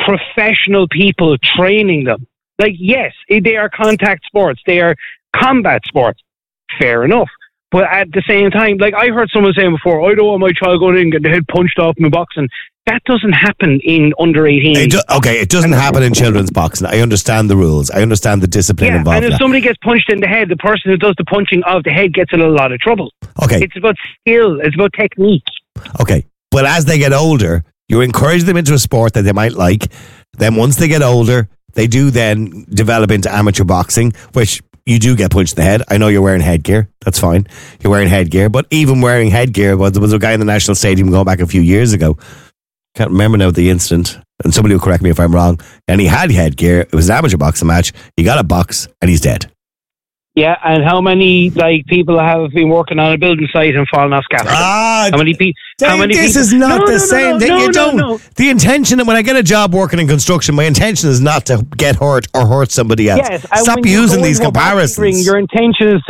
professional people training them. Like, yes, they are contact sports. They are combat sports. Fair enough. But at the same time, like I heard someone saying before, I don't want my child going in and get the head punched off in boxing. That doesn't happen in under 18. It doesn't happen in children's boxing. I understand the rules. I understand the discipline involved. And if somebody gets punched in the head, the person who does the punching of the head gets in a lot of trouble. Okay. It's about skill. It's about technique. Okay. But as they get older, you encourage them into a sport that they might like. Then once they get older, they do then develop into amateur boxing, which you do get punched in the head. I know you're wearing headgear. That's fine. You're wearing headgear. But even wearing headgear, there was a guy in the National Stadium going back a few years ago. Can't remember now the incident. And somebody will correct me if I'm wrong. And he had headgear. It was an amateur boxing match. He got a box and he's dead. Yeah, and how many people have been working on a building site and fallen off scaffolding? How many people? This is not the same thing. No. The intention, when I get a job working in construction, my intention is not to get hurt or hurt somebody else. Yes, stop using these comparisons. Ring, your intention is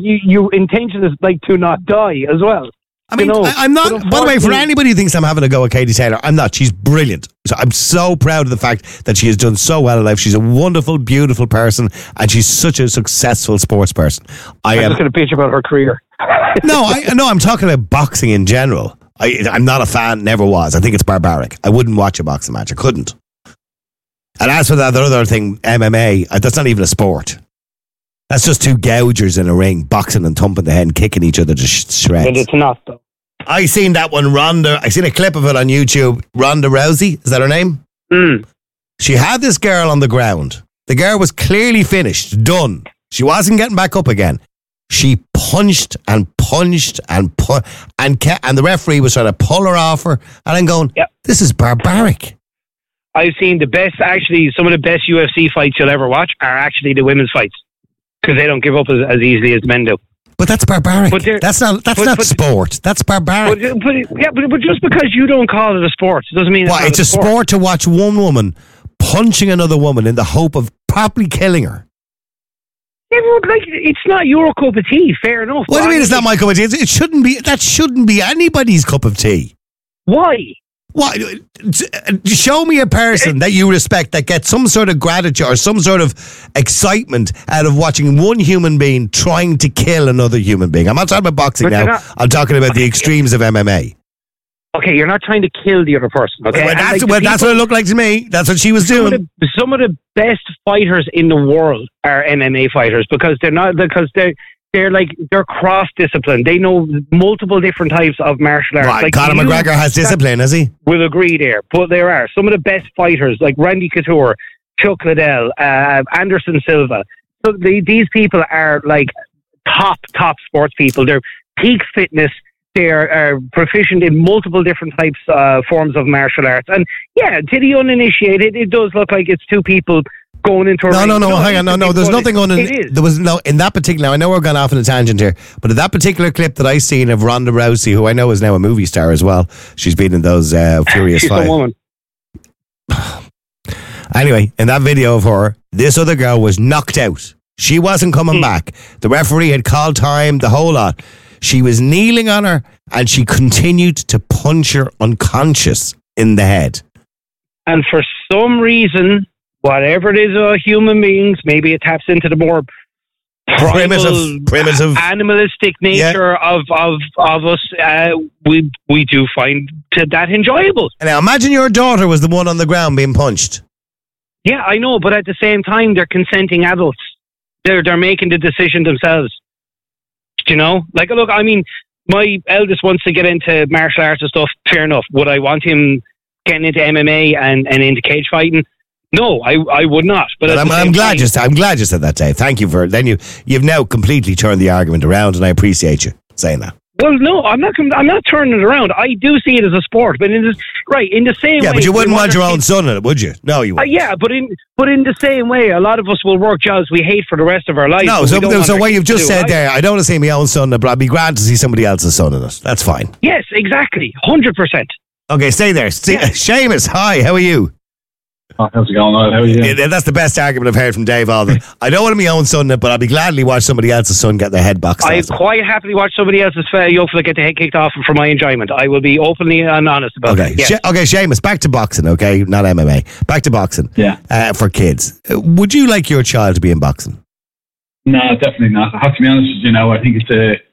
to not die as well. I mean, I'm not, by the way, for anybody who thinks I'm having a go at Katie Taylor, I'm not. She's brilliant. So I'm so proud of the fact that she has done so well in life. She's a wonderful, beautiful person, and she's such a successful sports person. I'm just going to bitch about her career. No, I'm talking about boxing in general. I'm not a fan, never was. I think it's barbaric. I wouldn't watch a boxing match. I couldn't. And as for that other thing, MMA, that's not even a sport. That's just two gougers in a ring, boxing and thumping the head and kicking each other to shreds. But it's not, though. I seen that one, Ronda. I seen a clip of it on YouTube. Ronda Rousey, is that her name? She had this girl on the ground. The girl was clearly finished, done. She wasn't getting back up again. She punched and punched and the referee was trying to pull her off her. And I'm going, This is barbaric. I've seen some of the best UFC fights you'll ever watch are actually the women's fights. Because they don't give up as easily as men do. But that's barbaric. That's not sport. That's barbaric. But just because you don't call it a sport doesn't mean it's a sport to watch one woman punching another woman in the hope of probably killing her. Yeah, it's not your cup of tea. Fair enough. What do you mean it's not my cup of tea? It shouldn't be. That shouldn't be anybody's cup of tea. Why? What? Show me a person that you respect that gets some sort of gratitude or some sort of excitement out of watching one human being trying to kill another human being. I'm not talking about boxing now. I'm talking about the extremes of MMA. Okay, you're not trying to kill the other person. Okay, that's what it looked like to me. That's what she was doing. Some of the best fighters in the world are MMA fighters because they're cross-discipline. They know multiple different types of martial arts. Right, like Conor McGregor has discipline, has he? We'll agree there. But there are some of the best fighters, like Randy Couture, Chuck Liddell, Anderson Silva. So these people are like top sports people. They're peak fitness. They are proficient in multiple different types, forms of martial arts. And yeah, to the uninitiated, it does look like it's two people going into a ring. Hang on. No, there's nothing on it. There was no, in that particular, I know we're going off on a tangent here, but in that particular clip that I seen of Ronda Rousey, who I know is now a movie star as well, she's been in those Furious She's 5. A woman. Anyway, in that video of her, this other girl was knocked out. She wasn't coming back. The referee had called time, the whole lot. She was kneeling on her and she continued to punch her unconscious in the head. And for some reason, whatever it is about human beings, maybe it taps into the more primitive animalistic nature of us. We do find that enjoyable. Now imagine your daughter was the one on the ground being punched. Yeah, I know, but at the same time, they're consenting adults. They're making the decision themselves. You know, like, look, I mean, my eldest wants to get into martial arts and stuff. Fair enough. Would I want him getting into MMA and into cage fighting? No, I would not. But I'm glad you said that, Dave. Thank you for then you've now completely turned the argument around, and I appreciate you saying that. Well, no, I'm not turning it around. I do see it as a sport, but in the same way. Yeah, but you wouldn't want your own son in it, would you? No, you wouldn't. Yeah, but in the same way, a lot of us will work jobs we hate for the rest of our life. No, so what you've just said there, I don't want to see my own son, but I'd be glad to see somebody else's son in it. That's fine. Yes, exactly, 100%. Okay, stay there. Seamus, hi, how are you? Oh, how's it going on? How are you? Yeah, that's the best argument I've heard from Dave Alden. I don't want to be my own son, but I'll be gladly watch somebody else's son get their head boxed. I'd quite happily watch somebody else's young fella get the head kicked off for my enjoyment. I will be openly and honest about it. Yes. Okay, Seamus, back to boxing, okay? Not MMA. Back to boxing. Yeah. For kids. Would you like your child to be in boxing? No, definitely not. I have to be honest with you now. I think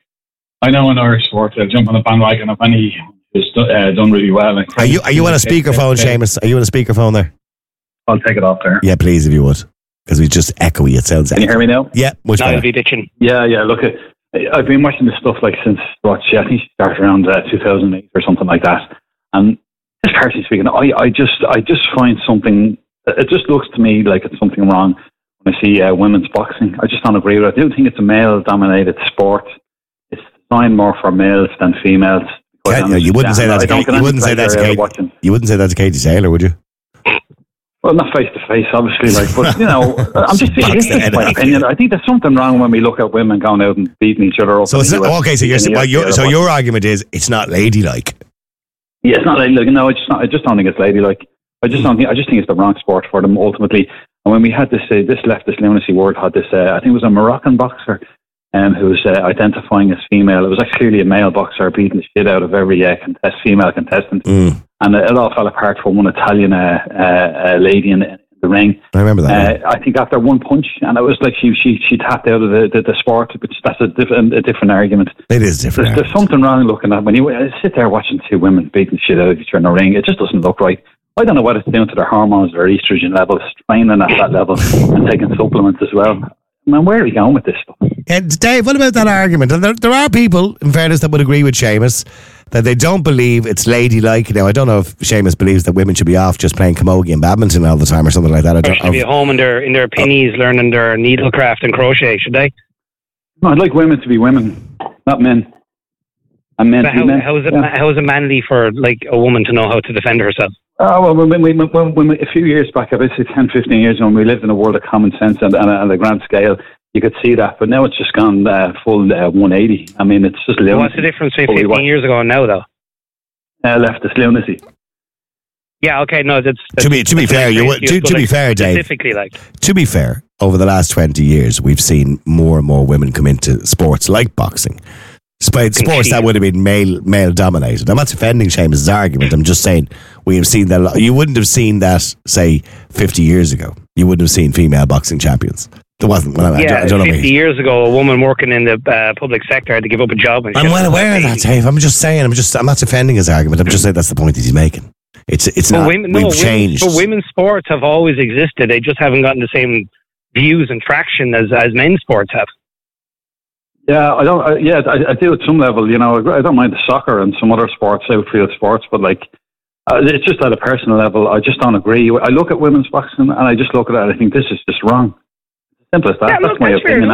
I know in Irish sport, they'll jump on the bandwagon of any who's done really well. Are you on a speakerphone, Seamus? Are you on a speakerphone there? I'll take it off there. Yeah, please, if you would. Because we just echoey. It sounds. Can you hear me now? Yeah, much better. Yeah. Look, I've been watching this stuff since I think she started around 2008 or something like that. And just personally speaking, I just find something. It just looks to me like it's something wrong when I see women's boxing. I just don't agree with it. I do think it's a male-dominated sport. It's designed more for males than females. You wouldn't say that's Katie. You wouldn't say that's Katie. You wouldn't say that's Katie Taylor, would you? Well, not face to face, obviously, but I'm just saying, this is my opinion. I think there's something wrong when we look at women going out and beating each other up. So it's okay. So your argument is it's not ladylike. Yeah, it's not ladylike. No, I just don't think it's ladylike. I just think it's the wrong sport for them ultimately. And when we had this leftist lunacy word had this, I think it was a Moroccan boxer who was identifying as female. It was actually clearly a male boxer beating the shit out of every female contestant. And it all fell apart for one Italian lady in the ring. I remember that. I think after one punch, and it was like she tapped out of the sport, which that's a different argument. It is different. There's something wrong looking at when you sit there watching two women beating the shit out of each other in the ring. It just doesn't look right. I don't know what it's doing to their hormones or estrogen levels, training at that level and taking supplements as well. I mean, where are we going with this stuff? Dave, what about that argument? And there are people, in fairness, that would agree with Seamus that they don't believe it's ladylike. Now, I don't know if Seamus believes that women should be off just playing camogie and badminton all the time or something like that. Or should be at home in their pennies learning their needlecraft and crochet, should they? No, I'd like women to be women, not men. And men to be men. How is it manly for a woman to know how to defend herself? Oh, well, when we, a few years back, basically 10, 15 years ago, when we lived in a world of common sense and a grand scale, you could see that. But now it's just gone full 180. I mean, it's just lunacy. What's the difference between 15 years ago and now, though? Leftist lunacy. Yeah, okay, no, that's to be fair, to be fair, Dave. Specifically, to be fair, over the last 20 years, we've seen more and more women come into sports like boxing. Sports that would have been male dominated. I'm not defending Seamus' argument. I'm just saying we have seen that. You wouldn't have seen that, say, 50 years ago. You wouldn't have seen female boxing champions. There wasn't. Well, I don't know 50 years ago, a woman working in the public sector had to give up a job. I'm well aware of that, Dave. I'm just saying. I'm not defending his argument. I'm just saying that's the point that he's making. It's not. We've changed. But women's sports have always existed. They just haven't gotten the same views and traction as men's sports have. Yeah, I don't. I do at some level. I don't mind the soccer and some other sports, outfield sports, but it's just at a personal level. I just don't agree. I look at women's boxing and I just look at it and I think this is just wrong. Simple as that. Yeah, that's my opinion.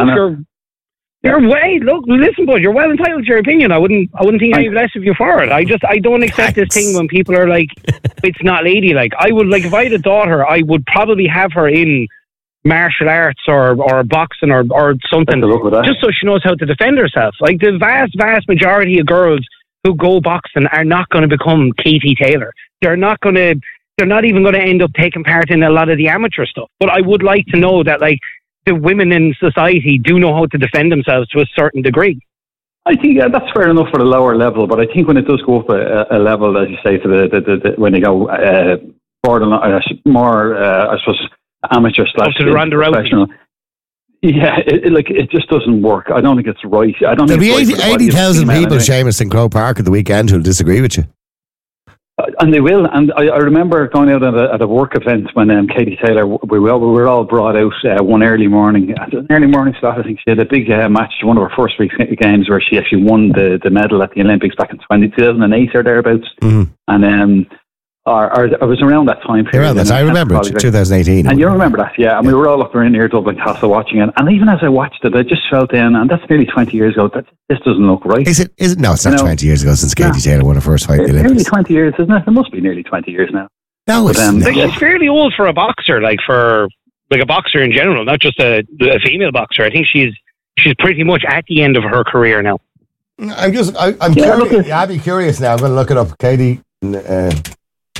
Listen, bud, you're well entitled to your opinion. I wouldn't think any less of you for it. I don't accept this thing when people are like, it's not ladylike. I would if I had a daughter, I would probably have her in martial arts or boxing or something, just so she knows how to defend herself. The vast majority of girls who go boxing are not going to become Katie Taylor. They're not even going to end up taking part in a lot of the amateur stuff. But I would like to know that the women in society do know how to defend themselves to a certain degree. I think that's fair enough for the lower level, but I think when it does go up a level, as you say, to the when you go borderline, more, I suppose, amateur / professional. Yeah, it just doesn't work. I don't think it's right. I don't. There'll think be 80,000 people, Seamus, in Croke Park at the weekend who'll disagree with you. And they will. And I remember going out at a work event when Katie Taylor, we were all brought out one early morning. At an early morning slot, I think she had a big match, one of her first week games, where she actually won the medal at the Olympics back in 2008 or thereabouts. Mm-hmm. And I was around that time period. Around that, I remember it, 2018. And you remember that, yeah. And we were all up there near Dublin Castle watching it. And even as I watched it, I just felt and that's nearly 20 years ago, that this doesn't look right. Is it? No, it's not 20 years ago since Katie Taylor won her first fight in the Olympics. Nearly 20 years, isn't it? It must be nearly 20 years now. No, it's she's fairly old for a boxer, for a boxer in general, not just a female boxer. I think she's pretty much at the end of her career now. I'm curious. I'd be curious now. I'm going to look it up. Katie...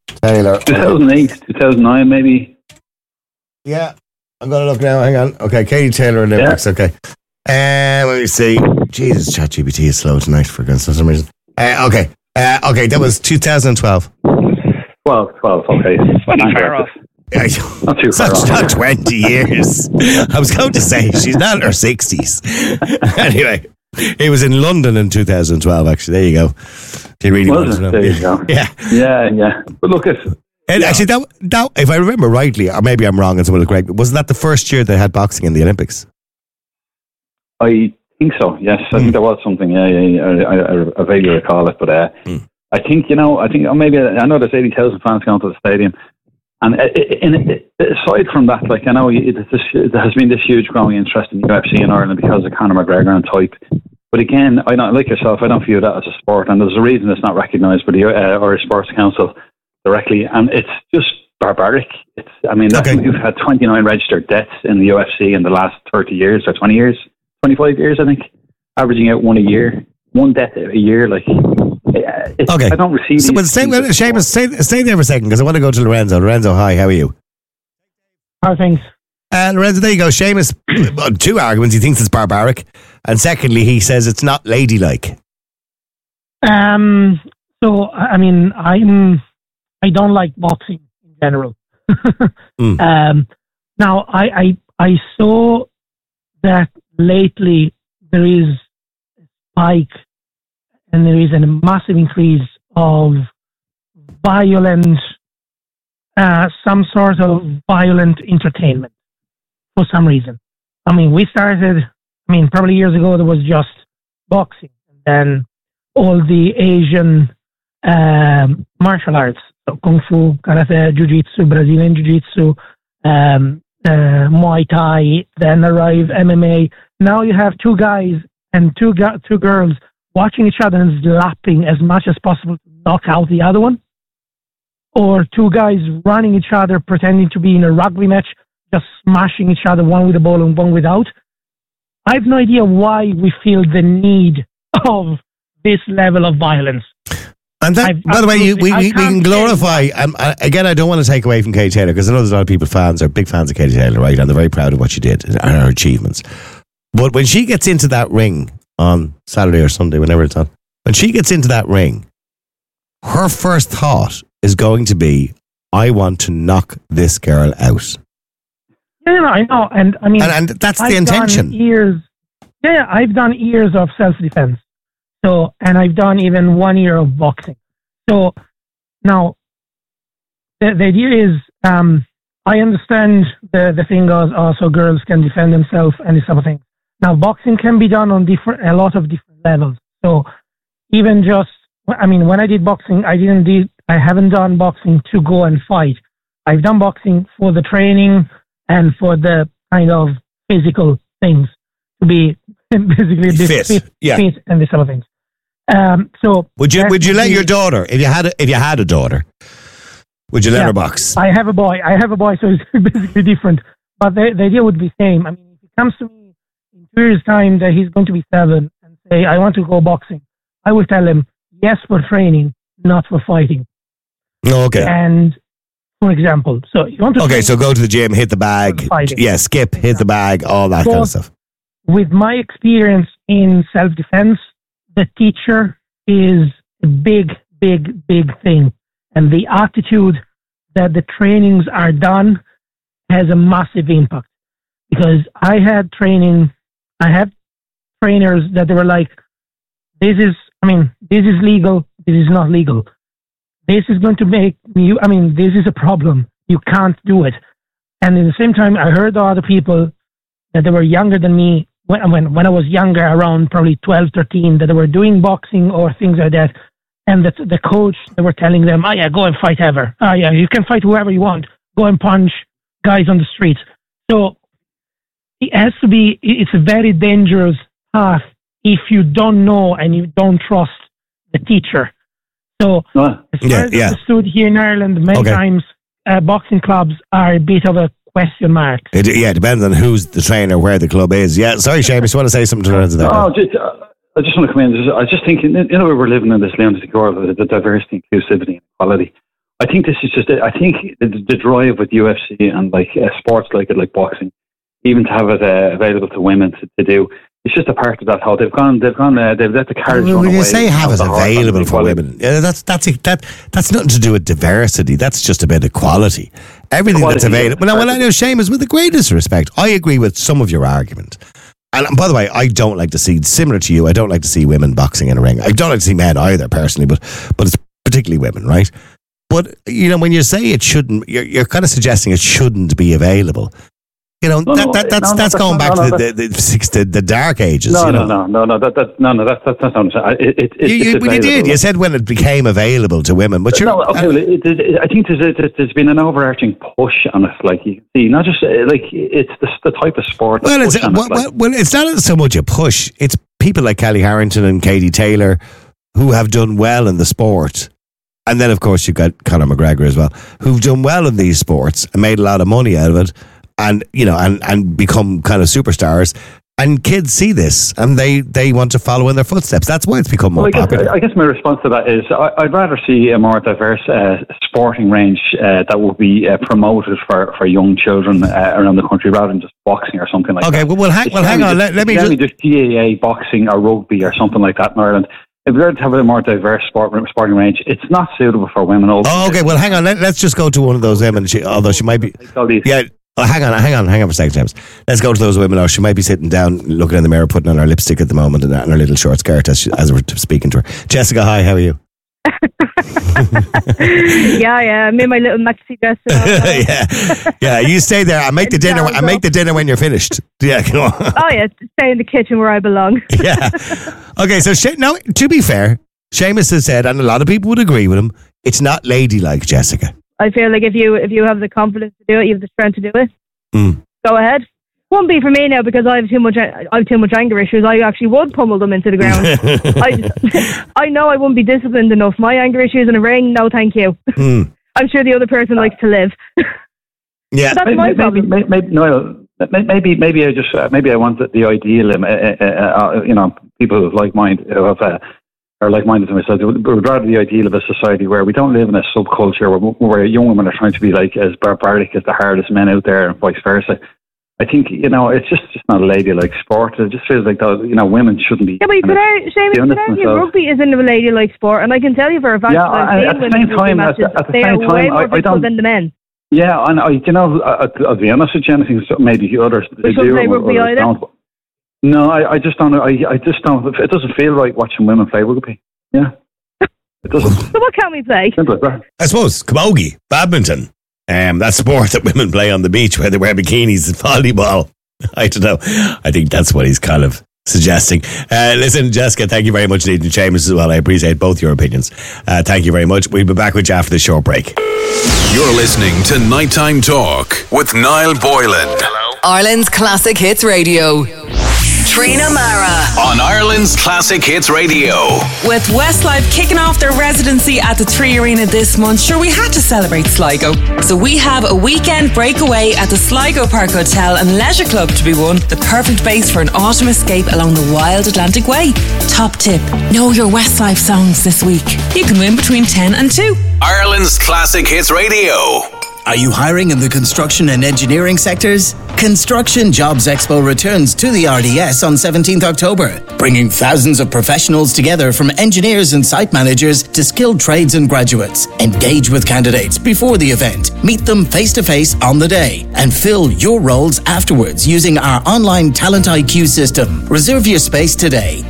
Taylor. 2008, 2009, maybe. Yeah, I'm going to look now. Hang on. Okay, Katie Taylor in Limerick. Yeah. Okay. Let me see. Jesus, ChatGPT is slow tonight for some reason. Okay, that was 2012. 12, okay. Not far off. Not too far Such off. not 20 years. I was going to say she's not in her 60s. Anyway, it was in London in 2012. Actually, there you go. You really want to know? There you go. Yeah. Yeah. But look, Actually, that if I remember rightly, or maybe I'm wrong, and someone will correct me, wasn't that the first year they had boxing in the Olympics? I think so. Yes, I think there was something. Yeah. I vaguely recall it, but I think maybe I know there's 80,000 fans going to the stadium, and aside from that, like I know there has been this huge growing interest in UFC in Ireland because of Conor McGregor and type. But again, I don't like yourself. I don't view that as a sport, and there's a reason it's not recognised by the Irish Sports Council directly, and it's just barbaric. We've had 29 registered deaths in the UFC in the last 30 years or 20 years. 25 years, I think, averaging out one death a year. Like, okay. I don't receive. Seamus, stay there for a second because I want to go to Lorenzo. Lorenzo, hi, how are you? How are things? Lorenzo, there you go. Seamus, two arguments. He thinks it's barbaric, and secondly, he says it's not ladylike. So I mean, I don't like boxing in general. Now I saw that lately there is a spike and there is a massive increase of violent, some sort of violent entertainment for some reason. I mean, probably years ago there was just boxing, and then all the Asian martial arts, so Kung Fu, Karate, Jiu-Jitsu, Brazilian Jiu-Jitsu, Muay Thai, then arrive MMA. Now you have two guys and two girls watching each other and slapping as much as possible to knock out the other one. Or two guys running each other, pretending to be in a rugby match, just smashing each other, one with a ball and one without. I have no idea why we feel the need of this level of violence. And that, by the way, we can glorify. Again, I don't want to take away from Katie Taylor because I know there's a lot of people big fans of Katie Taylor, right? And they're very proud of what she did and her achievements. But when she gets into that ring on Saturday or Sunday, whenever it's on, when she gets into that ring, her first thought is going to be, "I want to knock this girl out." Yeah, I know, and I mean, and that's the intention. I've done years of self-defense. So, and I've done even 1 year of boxing. So now the idea is, I understand the thing goes, so girls can defend themselves and this sort of thing. Now, boxing can be done on a lot of different levels. So even when I did boxing, I haven't done boxing to go and fight. I've done boxing for the training and for the kind of physical things, to be basically fit and this sort of things. So would you let your daughter, if you had a daughter, would you let her box? I have a boy, so it's basically different. But the idea would be the same. I mean, if it comes to me in 2 years' time that he's going to be 7 and say, I want to go boxing, I will tell him, yes, for training, not for fighting. Okay. And for example, so you want to so go to the gym, hit the bag, skip, hit the bag, all that kind of stuff. With my experience in self-defense, the teacher is a big, big, big thing. And the attitude that the trainings are done has a massive impact. Because I have trainers that they were like, this is legal, this is not legal. This is going to make this is a problem. You can't do it. And at the same time, I heard other people that they were younger than me, when I was younger, around probably 12, 13, that they were doing boxing or things like that. And that the coach, they were telling them, go and fight ever. You can fight whoever you want. Go and punch guys on the streets. So it's a very dangerous path if you don't know and you don't trust the teacher. So as far as I understood here in Ireland, many times boxing clubs are a bit of a question mark. It depends on who's the trainer, where the club is. Yeah, sorry, Seamus, you want to say something to Lorenzo there? I just want to come in. I was just thinking, we're living in this lunatic world of the diversity, inclusivity, and equality. I think this is just. I think the drive with UFC and like sports like boxing, even to have it available to women to do. It's just a part of that whole. They've let the carriage run away. When you say have it available for women, that's nothing to do with diversity. That's just about equality. Everything that's available. Well, I know, Seamus, with the greatest respect, I agree with some of your argument. And by the way, I don't like to see, similar to you, I don't like to see women boxing in a ring. I don't like to see men either, personally, but it's particularly women, right? But, when you say it shouldn't, you're kind of suggesting it shouldn't be available. That's going back to the dark ages. That's not what you did. You said when it became available to women, but I think there's been an overarching push on it. Like you can see, not just it's the type of sport. Well, it's not so much a push. It's people like Kelly Harrington and Katie Taylor who have done well in the sport. And then, of course, you've got Conor McGregor as well, who've done well in these sports and made a lot of money out of it. And and become kind of superstars, and kids see this and they want to follow in their footsteps. That's why it's become more popular. I guess my response to that is I'd rather see a more diverse sporting range that will be promoted for young children around the country rather than just boxing or something like that. Okay, well, hang on. Let me just GAA boxing or rugby or something like that in Ireland. If we were to have a more diverse sporting range, it's not suitable for women. Okay, well, hang on. Let's just go to one of those women. Although she might be, yeah. Oh, hang on for a second, James. Let's go to those women. She might be sitting down, looking in the mirror, putting on her lipstick at the moment and her little short skirt as we're speaking to her. Jessica, hi, how are you? Yeah, I'm in my little maxi dress. Yeah. You stay there. I make the dinner. I make the dinner when you're finished. Yeah, come on. Oh yeah, stay in the kitchen where I belong. Yeah. Okay, so now, to be fair, Seamus has said, and a lot of people would agree with him, it's not ladylike, Jessica. I feel like if you have the confidence to do it, you have the strength to do it. Go ahead. Won't be for me now because I have too much anger issues. I actually would pummel them into the ground. I know I wouldn't be disciplined enough. My anger issues in a ring, no, thank you. I'm sure the other person likes to live. Yeah, that's my problem. Maybe I want the ideal. People of like mind who have. Are like-minded to myself. Would rather the ideal of a society where we don't live in a subculture where young women are trying to be like as barbaric as the hardest men out there, and vice versa. I think it's just not a ladylike sport. It just feels like women shouldn't be. Yeah, but Seamus, rugby isn't a ladylike sport, and I can tell you for a fact. Yeah, at the same time, they are way more difficult than the men. Yeah, and I'll be honest with you. I think maybe others they do. Rugby either. No, I just don't. I just don't. It doesn't feel right watching women play rugby. Yeah, it doesn't. So what can we play? Simple as that. I suppose camogie, badminton, that sport that women play on the beach where they wear bikinis and volleyball. I don't know. I think that's what he's kind of suggesting. Listen, Jessica, thank you very much indeed, and Seamus as well. I appreciate both your opinions. Thank you very much. We'll be back with you after this short break. You're listening to Nighttime Talk with Niall Boylan. Ireland's Classic Hits Radio. Trina Mara on Ireland's Classic Hits Radio. With Westlife kicking off their residency at the 3 Arena this month, sure, we had to celebrate Sligo. So we have a weekend breakaway at the Sligo Park Hotel and Leisure Club to be won, the perfect base for an autumn escape along the wild Atlantic Way. Top tip, know your Westlife songs this week. You can win between 10 and 2. Ireland's Classic Hits Radio. Are you hiring in the construction and engineering sectors? Construction Jobs Expo returns to the RDS on 17th October, bringing thousands of professionals together from engineers and site managers to skilled trades and graduates. Engage with candidates before the event, meet them face-to-face on the day, and fill your roles afterwards using our online Talent IQ system. Reserve your space today.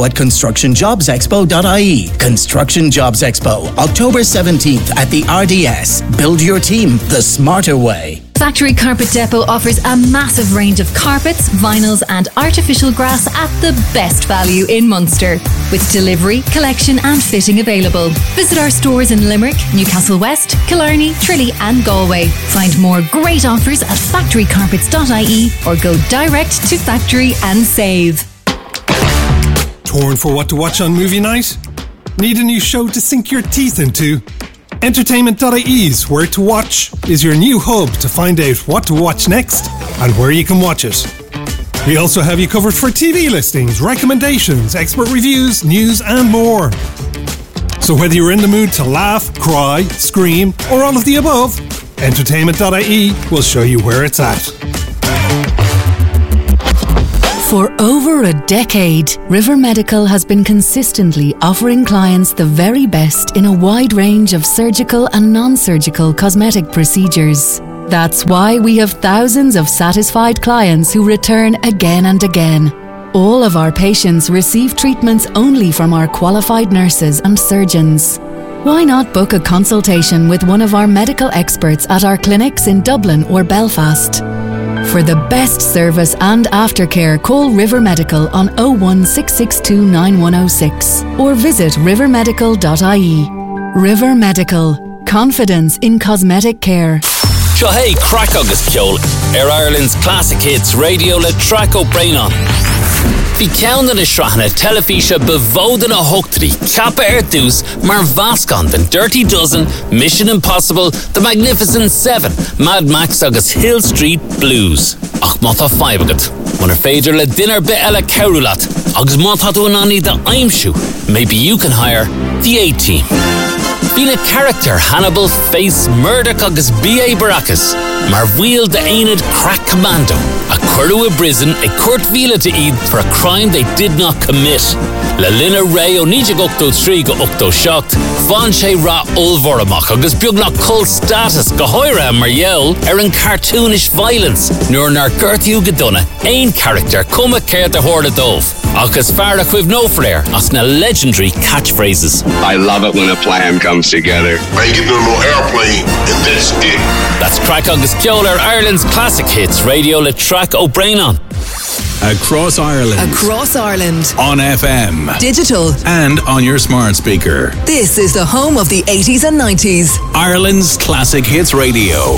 info@constructionjobsexpo.ie. Construction Jobs Expo, October 17th at the RDS. Build your team the smarter way. Factory Carpet Depot offers a massive range of carpets, vinyls and artificial grass at the best value in Munster, with delivery, collection and fitting available. Visit our stores in Limerick, Newcastle West, Killarney, Tralee and Galway. Find more great offers at factorycarpets.ie or go direct to factory and save. Torn for what to watch on movie night? Need a new show to sink your teeth into? Entertainment.ie's Where to Watch is your new hub to find out what to watch next and where you can watch it. We also have you covered for TV listings, recommendations, expert reviews, news and more. So whether you're in the mood to laugh, cry, scream, or all of the above, Entertainment.ie will show you where it's at. For over a decade, River Medical has been consistently offering clients the very best in a wide range of surgical and non-surgical cosmetic procedures. That's why we have thousands of satisfied clients who return again and again. All of our patients receive treatments only from our qualified nurses and surgeons. Why not book a consultation with one of our medical experts at our clinics in Dublin or Belfast? For the best service and aftercare, call River Medical on 01662 9106 or visit rivermedical.ie. River Medical. Confidence in cosmetic care. Seo hey, crack agus ceol Ireland's classic hits radio le Track O'Brien. Bhí ceann na sreachna telefíse bevóda na hochtaí cappa dús mar vascan den Dirty Dozen, Mission Impossible, The Magnificent Seven, Mad Max agus Hill Street Blues. Ach mátha faibagat. Munar féidir le dinner bit eile ceúlat agus mátha tú anani the aimsú. Maybe you can hire the A-Team. Bhí na character Hannibal face Murdoch agus B.A. Baracus, mar bhuiil de Aenid crack commando, a cuireadh a prison a Kurt Vila to Eid for a crime they did not commit. Le Lina Ray o nídig 83 go 87, fan sé ra ulvoramach agus beag na cult status go hoire Marielle an cartoonish violence, nuair nar Gerthiú Godonna, ein character cuma céir de Horda Dove. Agus fear a chuibh no flair as na legendary catchphrases. I love it when a plan comes together. I get a little airplane and that's it. That's Crack agus Ceolar, Ireland's classic hits radio le Track O'Brien. Across Ireland. Across Ireland. On FM. Digital. And on your smart speaker. This is the home of the 80s and 90s. Ireland's classic hits radio.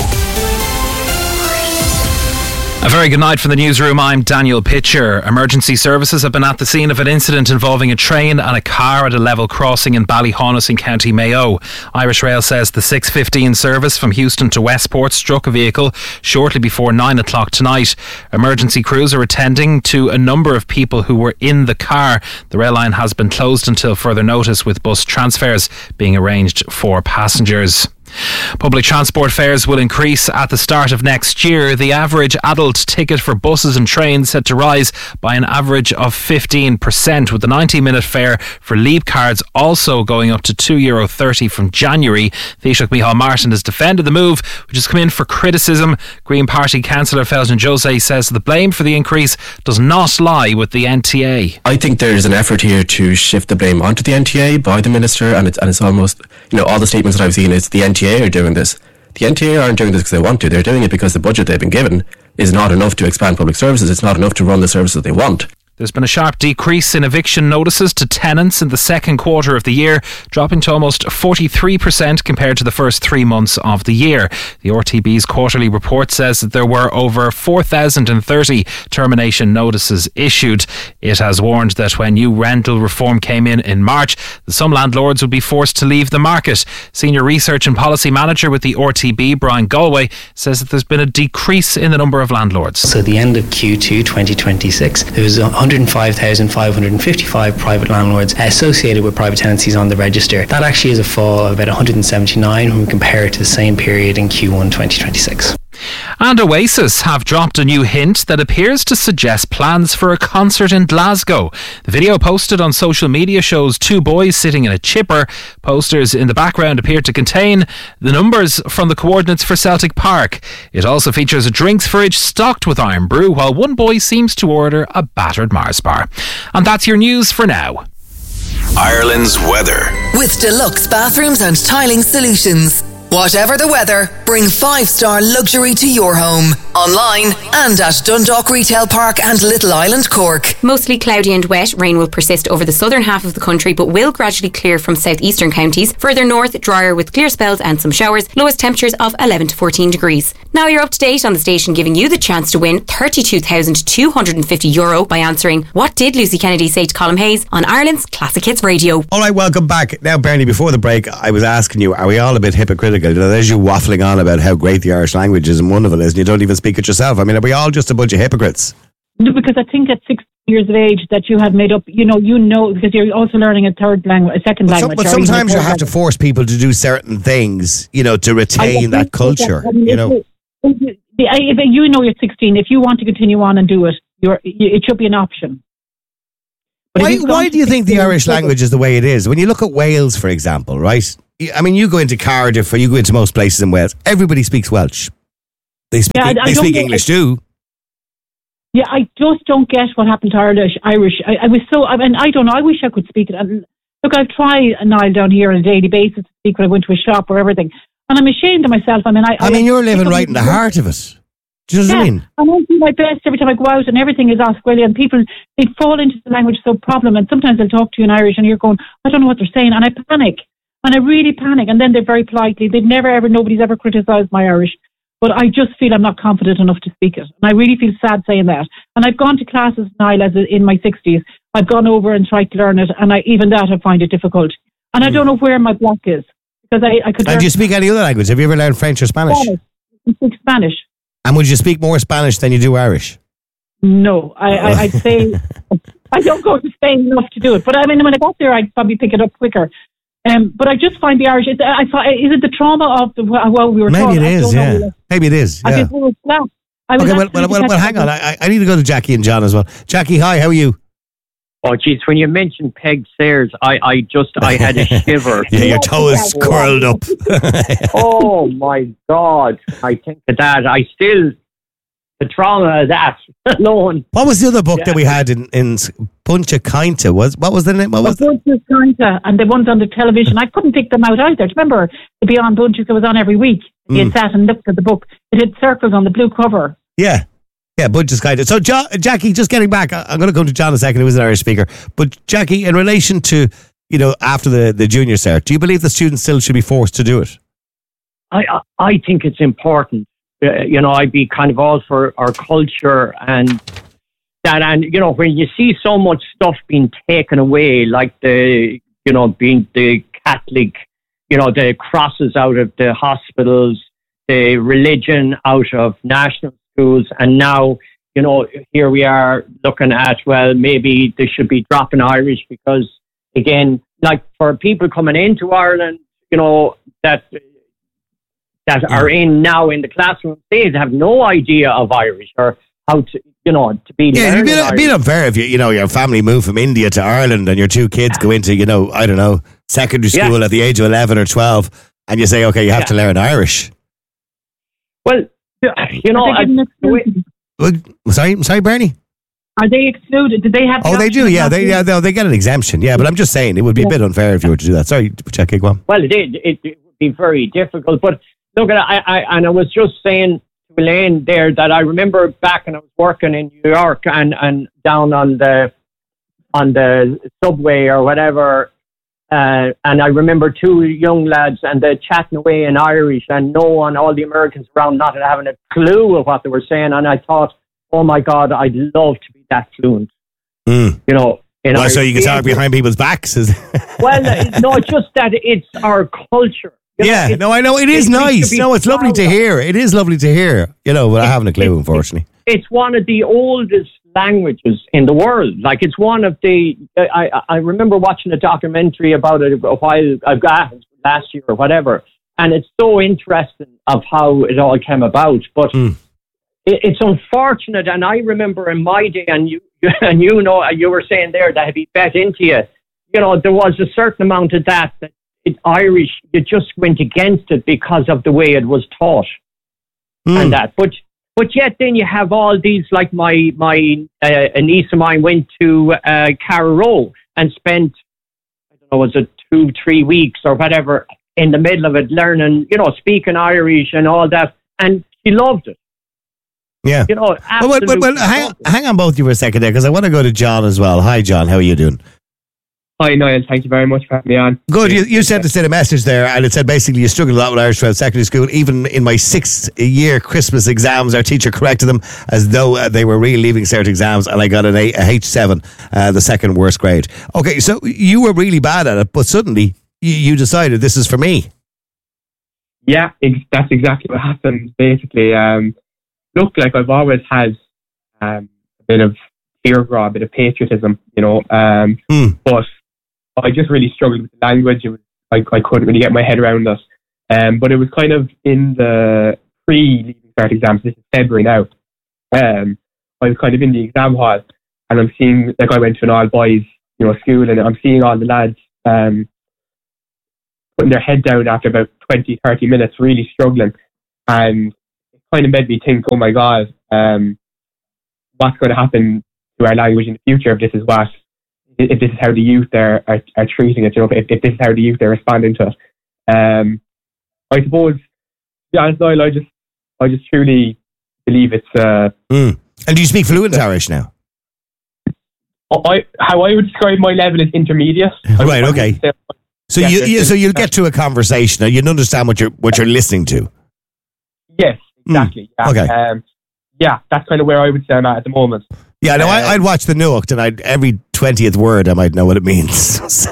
A very good night from the newsroom. I'm Daniel Pitcher. Emergency services have been at the scene of an incident involving a train and a car at a level crossing in Ballyhonus in County Mayo. Irish Rail says the 6:15 service from Houston to Westport struck a vehicle shortly before 9 o'clock tonight. Emergency crews are attending to a number of people who were in the car. The rail line has been closed until further notice, with bus transfers being arranged for passengers. Public transport fares will increase at the start of next year. The average adult ticket for buses and trains set to rise by an average of 15%, with the 90-minute fare for Leap cards also going up to €2.30 from January. Taoiseach Micheál Martin has defended the move, which has come in for criticism. Green Party Councillor Felton Jose says the blame for the increase does not lie with the NTA. I think there's an effort here to shift the blame onto the NTA by the Minister, and it's almost, all the statements that I've seen is the NTA are doing this. The NTA aren't doing this because they want to. They're doing it because the budget they've been given is not enough to expand public services. It's not enough to run the services they want. There's been a sharp decrease in eviction notices to tenants in the second quarter of the year, dropping to almost 43% compared to the first 3 months of the year. The RTB's quarterly report says that there were over 4,030 termination notices issued. It has warned that when new rental reform came in March, that some landlords would be forced to leave the market. Senior Research and Policy Manager with the RTB, Brian Galway, says that there's been a decrease in the number of landlords. So at the end of Q2 2026, there was 105,555 private landlords associated with private tenancies on the register. That actually is a fall of about 179 when we compare it to the same period in Q1 2026. And Oasis have dropped a new hint that appears to suggest plans for a concert in Glasgow. The video posted on social media shows two boys sitting in a chipper. Posters in the background appear to contain the numbers from the coordinates for Celtic Park. It also features a drinks fridge stocked with Iron Brew, while one boy seems to order a battered Mars bar. And that's your news for now. Ireland's weather. With Deluxe Bathrooms and Tiling Solutions. Whatever the weather, bring 5-star luxury to your home. Online and at Dundalk Retail Park and Little Island, Cork. Mostly cloudy and wet, rain will persist over the southern half of the country but will gradually clear from southeastern counties. Further north, drier with clear spells and some showers. Lowest temperatures of 11 to 14 degrees. Now you're up to date on the station, giving you the chance to win €32,250 by answering What Did Lucy Kennedy Say to Colm Hayes on Ireland's Classic Hits Radio. All right, welcome back. Now, Bernie, before the break, I was asking you, are we all a bit hypocritical? There's you waffling on about how great the Irish language is and wonderful it is, and you don't even speak it yourself. I mean, are we all just a bunch of hypocrites? No, because I think at years of age that you have made up, you know, because you're also learning a second language. But sometimes you have to force people to do certain things, you know, to retain that culture, you know. If you know you're 16, if you want to continue on and do it, it should be an option. Why do you think the Irish language is the way it is? When you look at Wales, for example, right? I mean, you go into Cardiff or you go into most places in Wales, everybody speaks Welsh. They speak English too. Yeah, I just don't get what happened to Irish. I don't know, I wish I could speak it. And look, I've tried, Niall, down here on a daily basis to speak when I went to a shop or everything. And I'm ashamed of myself. I mean, you're living right in the heart of it. Do you know what I mean? I do my best every time I go out, and everything is Osquilly, and people, they fall into the language so problem, and sometimes they'll talk to you in Irish, and you're going, I don't know what they're saying, and I panic. And I really panic. And then they're very politely, nobody's ever criticised my Irish. But I just feel I'm not confident enough to speak it. And I really feel sad saying that. And I've gone to classes now in my 60s. I've gone over and tried to learn it, and even that I find it difficult. And I don't know where my block is. Because I could. And do you speak any other language? Have you ever learned French or Spanish? I speak Spanish. And would you speak more Spanish than you do Irish? No, I'd say I don't go to Spain enough to do it. But I mean, when I got there, I'd probably pick it up quicker. But I just find the Irish. Is it the trauma of what we were? Maybe taught? it is. Yeah, maybe it is. Yeah. Okay, well, hang on. I need to go to Jackie and John as well. Jackie, hi. How are you? Oh, geez, when you mentioned Peg Sayers, I had a shiver. Yeah, your toe is curled up. Oh, my God. I think of that. The trauma of that alone. What was the other book that we had in Buncha Kainta? What was the name? Buncha Kainta, and the ones on the television. I couldn't pick them out either. Do you remember the Beyond Bunches that was on every week? You had sat and looked at the book. It had circles on the blue cover. Yeah. Yeah, Buncha's Kainta. So, Jackie, just getting back, I'm going to come to John in a second, who is an Irish speaker. But, Jackie, in relation to, after the junior cert, do you believe the students still should be forced to do it? I think it's important. I'd be kind of all for our culture and that. And, when you see so much stuff being taken away, like being the Catholic, the crosses out of the hospitals, the religion out of national schools, and now, here we are looking at, well, maybe they should be dropping Irish because, again, like for people coming into Ireland, that are in now in the classroom, they have no idea of Irish or how to, to be learning Irish. It'd be unfair if your family moved from India to Ireland and your two kids go into, I don't know, secondary school at the age of 11 or 12, and you say, okay, you have to learn Irish. Well, sorry, Bernie. Are they excluded? Did they have? Oh, they do. Yeah, they get an exemption. Yeah, but I'm just saying it would be a bit unfair if you were to do that. Sorry, check it. Go on. Well, it would be very difficult. But look, I was just saying to Elaine there that I remember back when I was working in New York and down on the subway or whatever. And I remember two young lads and they're chatting away in Irish and all the Americans around not having a clue of what they were saying. And I thought, oh my God, I'd love to be that fluent. In Irish. So you can talk behind people's backs? Well, no, just that it's our culture. I know. It is nice. No, it's lovely to hear. It is lovely to hear, but I haven't a clue, unfortunately. It's one of the oldest languages in the world. Like it's one of the, I remember watching a documentary about it a while ago, last year or whatever, and it's so interesting of how it all came about. But it's unfortunate, and I remember in my day, and you were saying there that if he bet into you, there was a certain amount of that Irish, you just went against it because of the way it was taught and that. But yet then you have all these, like my a niece of mine went to Carrow and spent, I don't know, was it 2-3 weeks or whatever in the middle of it learning, speaking Irish and all that. And she loved it. Yeah. Well, hang on both of you for a second there, because I want to go to John as well. Hi, John. How are you doing? Hi, Niall. Thank you very much for having me on. Good. You sent us in a message there, and it said basically you struggled a lot with Irish throughout secondary school. Even in my 6th year Christmas exams, our teacher corrected them as though they were real Leaving Cert exams, and I got a H7, the second worst grade. Okay, so you were really bad at it, but suddenly you decided this is for me. Yeah, that's exactly what happened. Basically, look, like I've always had a bit of teargrab, a bit of patriotism, you know. But I just really struggled with the language. I couldn't really get my head around it. But it was kind of in the pre-Leaving Cert exams. This is February now. I was kind of in the exam hall, and I'm seeing, like, I went to an all-boys, you know, school, and I'm seeing all the lads putting their head down after about 20, 30 minutes, really struggling. And it kind of made me think, oh my God, what's going to happen to our language in the future if this is how the youth are treating it, you know, if this is how the youth are responding to it. I suppose, to be honest, Niall, I just truly believe it's... And do you speak fluent Irish now? How I would describe my level is intermediate. Right, okay. So you'll get to a conversation and you'll understand what you're listening to. Yes, exactly. Yeah. Okay. Yeah, that's kind of where I would say I'm at the moment. Yeah, no, I'd watch the Nuacht, and every 20th word I might know what it means. So,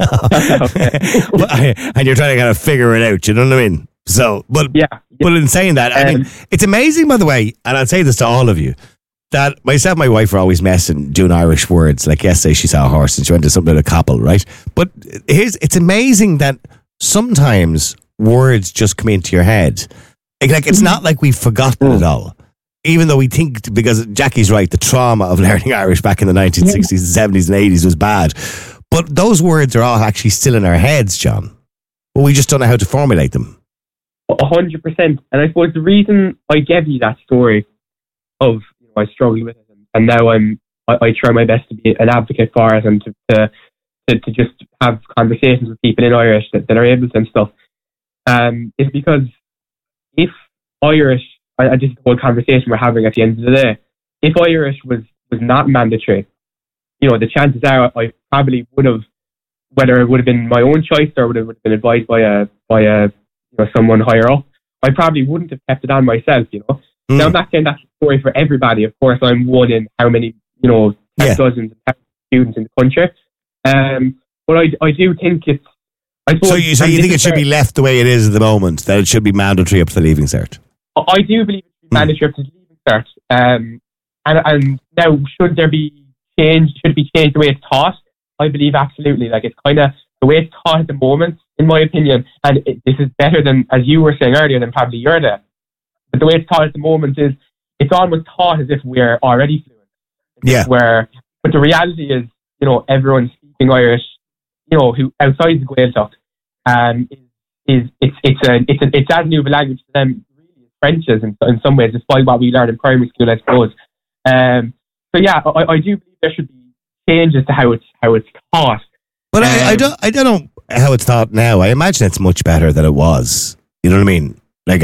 and you're trying to kind of figure it out, you know what I mean? So, but in saying that, I mean, it's amazing, by the way, and I'll say this to all of you, that myself and my wife are always messing, doing Irish words. Like yesterday, she saw a horse and she went to something with a couple, right? But it's amazing that sometimes words just come into your head. Like it's not like we've forgotten it all. Even though we think, because Jackie's right, the trauma of learning Irish back in the 1960s and 70s and 80s was bad. But those words are all actually still in our heads, John. But we just don't know how to formulate them. 100%. And I suppose the reason I gave you that story of, you know, I struggled with it, and now I try my best to be an advocate for it, and to just have conversations with people in Irish that are able to and stuff, is because if Irish, and this is the whole conversation we're having at the end of the day, if Irish was not mandatory, you know, the chances are I probably would have, whether it would have been my own choice or would have been advised by a you know, someone higher up, I probably wouldn't have kept it on myself, you know. Now, I'm not saying that's a story for everybody. Of course, I'm one in how many, you know, dozens of students in the country. But I do think it's... So you think it should be left the way it is at the moment, that it should be mandatory up to the Leaving Cert? I do believe it should be mandatory up to the Leaving Cert. And now, should there be change? Should it be changed the way it's taught? I believe absolutely. Like, it's kind of the way it's taught at the moment, in my opinion, and this is better than, as you were saying earlier, than probably your day. But the way it's taught at the moment is, it's almost taught as if we're already fluent. But the reality is, you know, everyone speaking Irish, you know, who outside the Gaeltacht, it's as new of a language to them, really, as French is in some ways, despite what we learned in primary school, I suppose. So yeah, I do believe there should be changes to how it's taught. But I don't know how it's taught now. I imagine it's much better than it was. You know what I mean? Like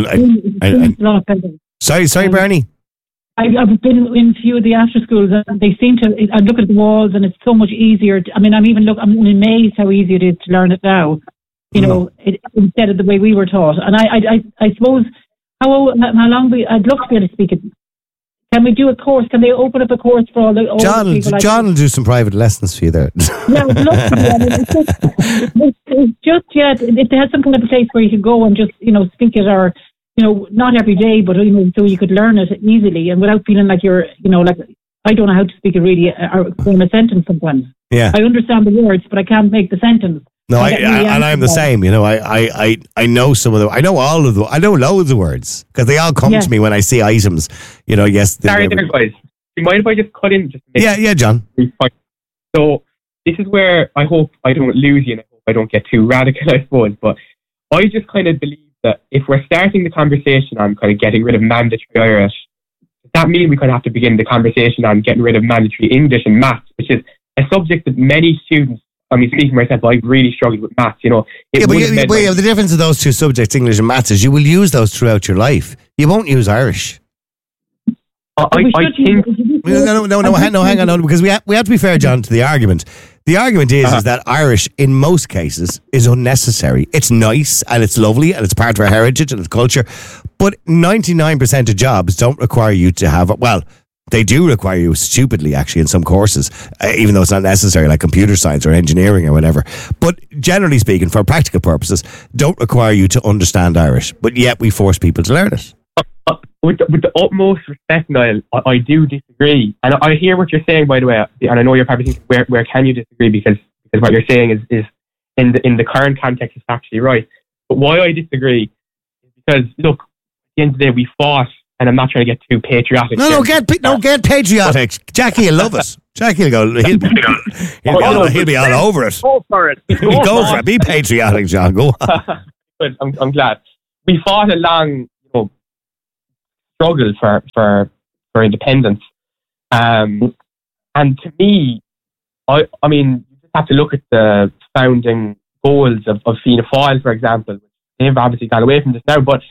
Sorry, Bernie. I've been in a few of the after schools, and they seem to. I look at the walls, and it's so much easier. I'm amazed how easy it is to learn it now. You know, instead of the way we were taught. And I suppose how long I'd love to be able to speak it. Can we do a course? Can they open up a course for all the people? John will do some private lessons for you there. Yeah, I'd love to. It's just, if they had some kind of a place where you could go and just, you know, speak it, or, you know, not every day, but, you know, so you could learn it easily and without feeling like you're, you know, like, I don't know how to speak it really, or form a sentence sometimes. Yeah. I understand the words, but I can't make the sentence. No, I'm the same. You know, I know some of them. I know all of them. I know loads of words because they all come to me when I see items. You know, yes. Sorry there, guys. Do you mind if I just cut in? Yeah, John. So this is where I hope I don't lose you, and I hope I don't get too radical, I suppose. But I just kind of believe that if we're starting the conversation on kind of getting rid of mandatory Irish, does that mean we kind of have to begin the conversation on getting rid of mandatory English and maths, which is a subject that many students, I mean, speaking for myself, I've really struggled with maths, you know. But the difference of those two subjects, English and maths, is you will use those throughout your life. You won't use Irish. I think... No, hang on, because we have to be fair, John, to the argument. The argument is that Irish, in most cases, is unnecessary. It's nice, and it's lovely, and it's part of our heritage and its culture, but 99% of jobs don't require you to have... Well, they do require you stupidly, actually, in some courses, even though it's not necessary, like computer science or engineering or whatever. But generally speaking, for practical purposes, don't require you to understand Irish. But yet we force people to learn it. With the utmost respect, Niall, I do disagree, and I hear what you're saying, by the way, and I know you're probably thinking, where can you disagree? Because what you're saying is in the current context is actually right. But why I disagree is because, look, at the end of the day, we fought, and I'm not trying to get too patriotic. Get patriotic. Jackie will love it. Jackie will go. He'll be all over it. Go for it. Go for it. Be patriotic, John. Go on. Good. I'm glad. We fought a long, struggle for independence, and to me, I mean, you just have to look at the founding goals of Fianna Fáil, for example. They've obviously gone away from this now, but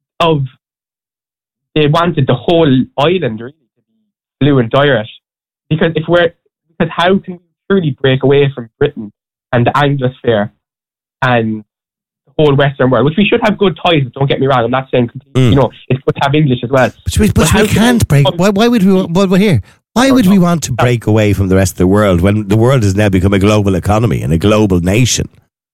they wanted the whole island really to be fluent Irish, because how can we truly break away from Britain and the Anglosphere and the whole Western world, which we should have good ties with, don't get me wrong, I'm not saying completely, it's good to have English as well. But we can't break. Why would we? Why would we want to break away from the rest of the world when the world has now become a global economy and a global nation?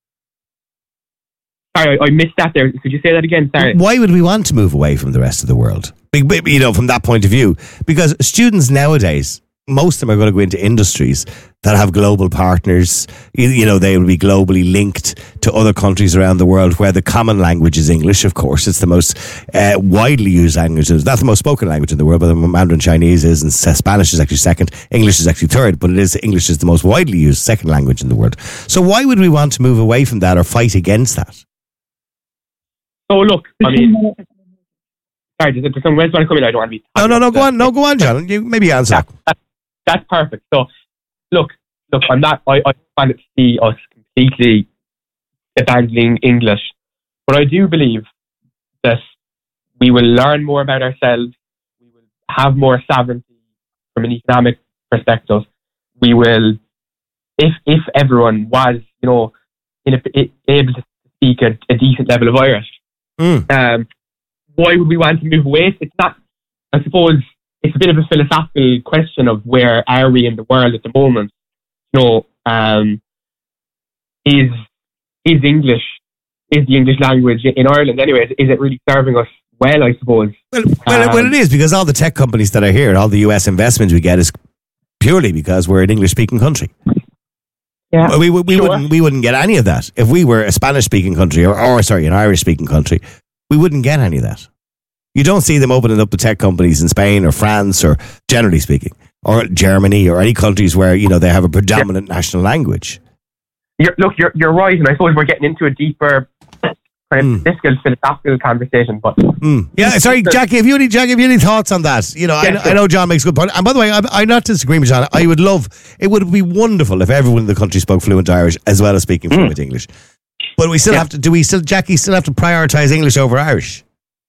Sorry, I missed that there. Could you say that again? Sorry. Why would we want to move away from the rest of the world? From that point of view, because students nowadays, most of them are going to go into industries that have global partners. They will be globally linked to other countries around the world where the common language is English. Of course, it's the most widely used language. It's not the most spoken language in the world, but Mandarin Chinese is, and Spanish is actually second. English is actually third, but English is the most widely used second language in the world. So why would we want to move away from that or fight against that? So look, I mean, sorry, there's some words want to come in. I don't want to be. No, go on, John. You maybe answer. That's perfect. So, look. I'm not. I find it to see us completely abandoning English, but I do believe that we will learn more about ourselves. We will have more sovereignty from an economic perspective. We will, if everyone was, able to speak a decent level of Irish. Why would we want to move away? It's not. I suppose it's a bit of a philosophical question of where are we in the world at the moment. Is the English language in Ireland anyway? Is it really serving us well? I suppose. Well, it is, because all the tech companies that are here, all the US investments we get is purely because we're an English-speaking country. Yeah, we wouldn't get any of that if we were a Spanish-speaking country or an Irish-speaking country. We wouldn't get any of that. You don't see them opening up the tech companies in Spain or France, or generally speaking, or Germany or any countries where they have a predominant national language. You're right, and I suppose we're getting into a deeper kind of political, philosophical conversation. But sorry, Jackie, have you any thoughts on that? I know John makes a good point. And by the way, I'm not disagreeing with John. It would be wonderful if everyone in the country spoke fluent Irish as well as speaking fluent English. But we still have to. Jackie, still have to prioritise English over Irish?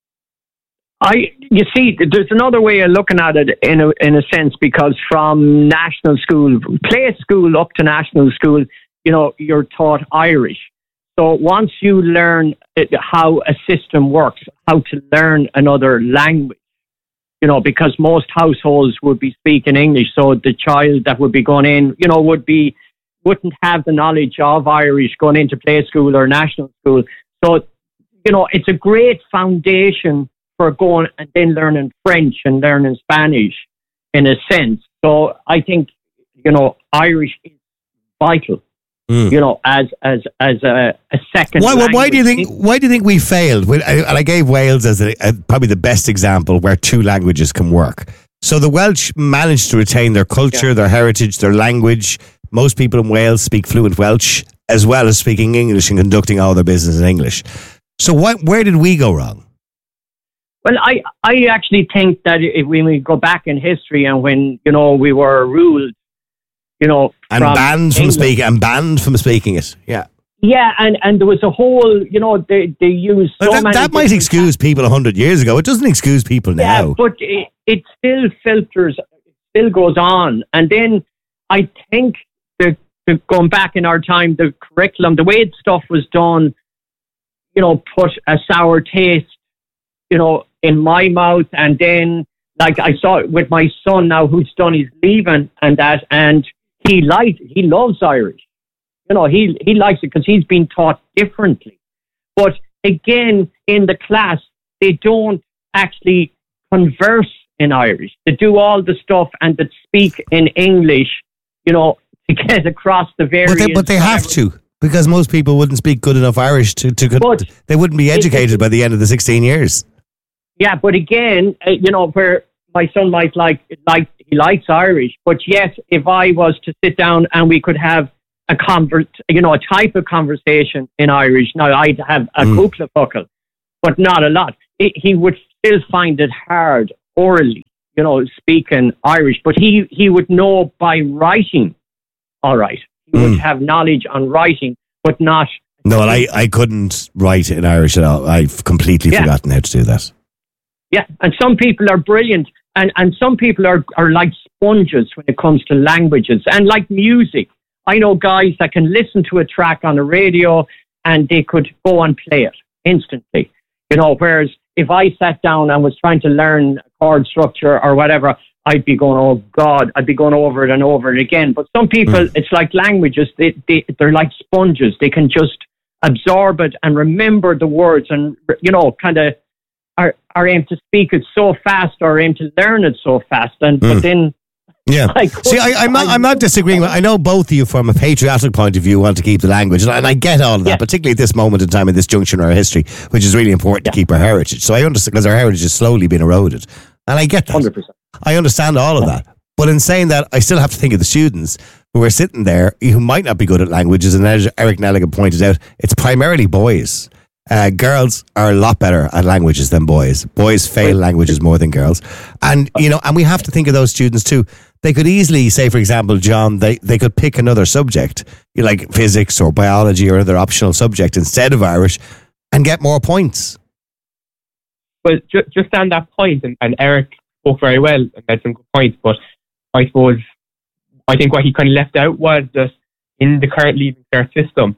You see, there's another way of looking at it in a sense, because from national school, play school up to national school, you're taught Irish. So once you learn how a system works, how to learn another language, because most households would be speaking English, so the child that would be going in, wouldn't have the knowledge of Irish going into play school or national school. So, it's a great foundation for going and then learning French and learning Spanish in a sense. So I think, Irish is vital. As a second. Why do you think we failed? And I gave Wales as probably the best example where two languages can work. So the Welsh managed to retain their culture, their heritage, their language. Most people in Wales speak fluent Welsh as well as speaking English and conducting all their business in English. So where did we go wrong? Well, I actually think that when we go back in history and when we were ruled. And banned from speaking it. Yeah. Yeah, and there was a whole, they used so many. That might excuse people 100 years ago. It doesn't excuse people now. Yeah, but it still filters, it still goes on. And then I think going back in our time, the curriculum, the way stuff was done, put a sour taste, in my mouth. And then, like I saw it with my son now, who's done his leaving and that, and he loves Irish. He likes it because he's been taught differently. But again, in the class, they don't actually converse in Irish, to do all the stuff and to speak in English, to get across the various... But they have to, because most people wouldn't speak good enough Irish they wouldn't be educated by the end of the 16 years. Yeah, but again, where my son might he likes Irish, but yet if I was to sit down and we could have a type of conversation in Irish, now I'd have a couple of buckle, but not a lot. He would still find it hard orally, speaking Irish, but he would know by writing, all right. He would have knowledge on writing, but not... No, I couldn't write in Irish at all. I've completely forgotten how to do that. Yeah, and some people are brilliant, and some people are like sponges when it comes to languages, and like music. I know guys that can listen to a track on the radio and they could go and play it instantly, whereas if I sat down and was trying to learn chord structure or whatever, I'd be going, oh God, I'd be going over it and over it again. But some people, it's like languages, they're like sponges. They can just absorb it and remember the words and, kind of are aimed to speak it so fast or aimed to learn it so fast. But then... Yeah. See, I'm not disagreeing. I know both of you from a patriotic point of view want to keep the language, and I get all of that, particularly at this moment in time, in this junction in our history, which is really important to keep our heritage. So I understand, because our heritage is slowly being eroded. And I get that. 100%. I understand all of that. But in saying that, I still have to think of the students who are sitting there who might not be good at languages, and as Eric Nelligan pointed out, it's primarily boys. Girls are a lot better at languages than boys. Boys fail languages more than girls. And, and we have to think of those students too. They could easily say, for example, John, they could pick another subject, like physics or biology or another optional subject instead of Irish, and get more points. Well, just on that point, and Eric spoke very well and made some good points, but I suppose, I think what he kind of left out was that in the current Leaving Cert system,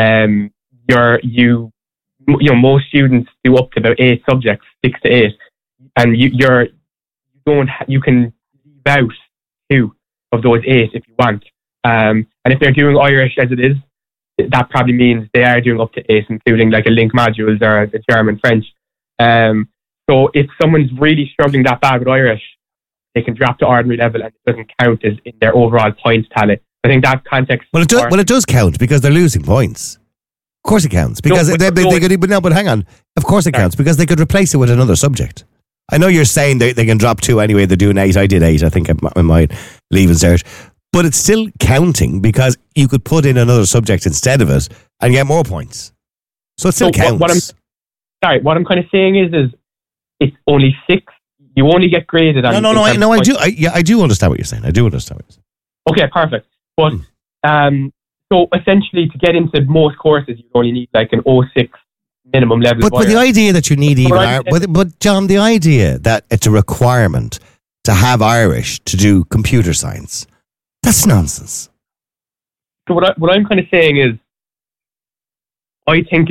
most students do up to about 8 subjects, 6 to 8, and you can leave out 2 of those 8 if you want. And if they're doing Irish as it is, that probably means they are doing up to 8, including like a link modules or the German, French. So if someone's really struggling that bad with Irish, they can drop to ordinary level and it doesn't count as in their overall points tally. I think that context... Well, it does count because they're losing points. Of course it counts. Because they could... But hang on. Of course it counts because they could replace it with another subject. I know you're saying they can drop 2 anyway. They're doing 8. I did 8, I think, in my Leaving Cert. But it's still counting because you could put in another subject instead of it and get more points. So it still counts. What I'm kind of saying is it's only 6. You only get graded on... No, I do understand what you're saying. Okay, perfect. But so essentially, to get into most courses, you only need like an 06 minimum level. But the idea that you need but John, the idea that it's a requirement to have Irish to do computer science, that's nonsense. So what I'm kind of saying is, I think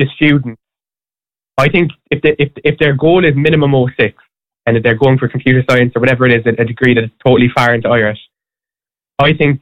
if their goal is minimum 06, and if they're going for computer science or whatever it is, a degree that is totally far into Irish, I think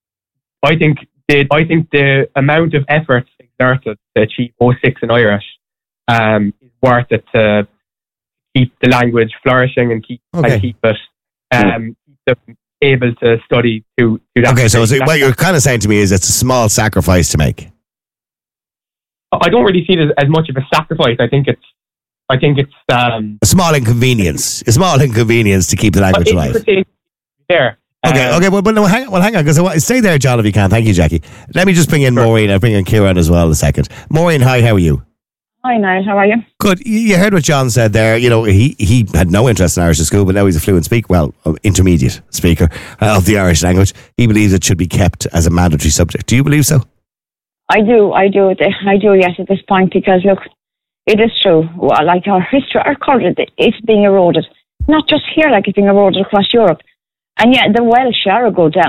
the amount of effort exerted to achieve 06 in Irish is worth it to keep the language flourishing and keep it them able to study to that. Okay, so what you're kind of saying to me is it's a small sacrifice to make. I don't really see it as much of a sacrifice. I think it's a small inconvenience. A small inconvenience to keep the language alive. There. Okay. Well, no, hang on. Because stay there, John, if you can. Thank you, Jackie. Let me just bring in Maureen. I'll bring in Kieran as well in a second. Maureen, hi. How are you? Hi, Niall. How are you? Good. You heard what John said there. He had no interest in Irish at school, but now he's a fluent intermediate speaker of the Irish language. He believes it should be kept as a mandatory subject. Do you believe so? I do. Yes, at this point, because look, it is true. Well, like our history, our culture, it's being eroded. Not just here, like it's being eroded across Europe. And yet the Welsh are a good